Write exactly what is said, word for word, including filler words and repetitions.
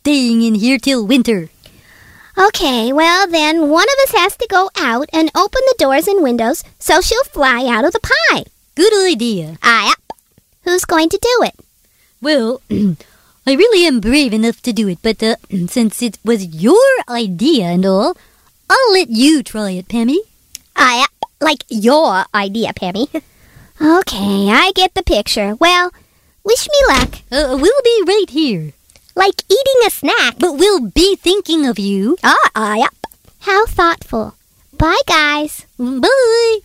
staying in here till winter. Okay, well then one of us has to go out and open the doors and windows so she'll fly out of the pie. Good idea. Aye, up. Who's going to do it? Well, I really am brave enough to do it, but uh, since it was your idea and all, I'll let you try it, Pammy. Aye, up. Like your idea, Pammy. Okay, I get the picture. Well, wish me luck. Uh, we'll be right here. Like eating a snack. But we'll be thinking of you. Ah, aye, up. How thoughtful. Bye, guys. Bye.